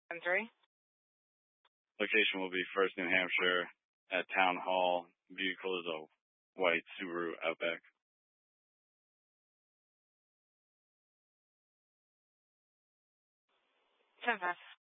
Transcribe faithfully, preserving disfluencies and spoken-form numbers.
ten three. Location will be First New Hampshire at Town Hall. Vehicle is a white Subaru Outback. ten five.